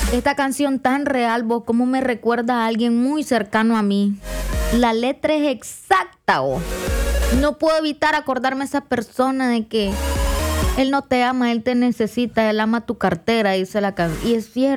Esta canción tan real, vos, como me recuerda a alguien muy cercano a mí. La letra es exacta, vos. No puedo evitar acordarme a esa persona de que él no te ama, él te necesita, él ama tu cartera, dice la canción. Y es cierto.